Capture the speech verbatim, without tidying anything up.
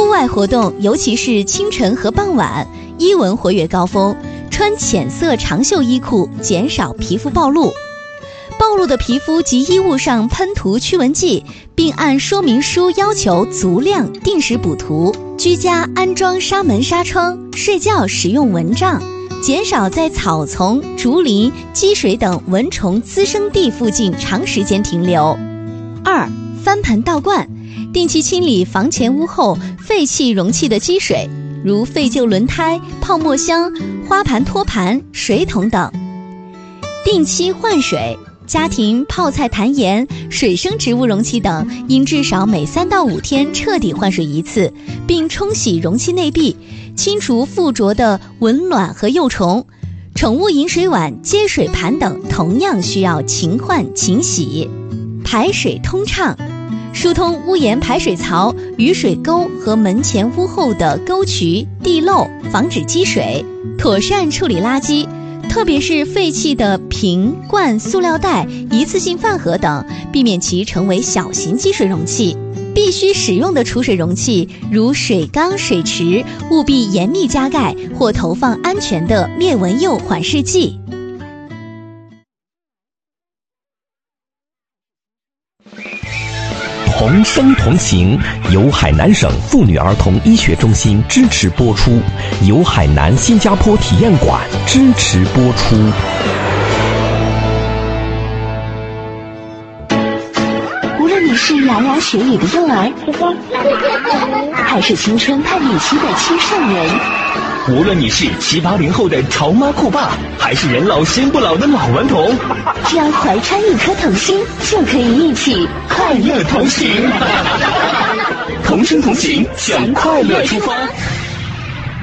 户外活动，尤其是清晨和傍晚，衣纹活跃高峰，穿浅色长袖衣裤，减少皮肤暴露。暴露的皮肤及衣物上喷涂驱蚊剂，并按说明书要求足量定时补涂。居家安装纱门纱窗，睡觉使用蚊帐，减少在草丛、竹林、积水等蚊虫滋生地附近长时间停留。二、翻盆倒灌，定期清理房前屋后废弃容器的积水，如废旧轮胎、泡沫箱、花盘托盘、水桶等。定期换水，家庭泡菜坛盐、水生植物容器等应至少每三到五天彻底换水一次，并冲洗容器内壁，清除附着的蚊卵和幼虫。宠物饮水碗、接水盘等同样需要勤换勤洗。排水通畅，疏通屋檐排水槽、雨水沟和门前屋后的沟渠、地漏，防止积水。妥善处理垃圾，特别是废弃的瓶、罐、塑料袋、一次性饭盒等，避免其成为小型积水容器。必须使用的储水容器，如水缸、水池，务必严密加盖或投放安全的灭蚊釉缓释剂。 同声同行，由海南省妇女儿童医学中心支持播出，由海南新加坡体验馆支持播出。 无论你是牙牙学语的幼儿，还是青春叛逆期的青少年， 无论你是七八零后的潮妈酷爸，还是人老心不老的老顽童， 只要怀揣一颗童心，就可以一起快乐同行。同声同行，向快乐出发。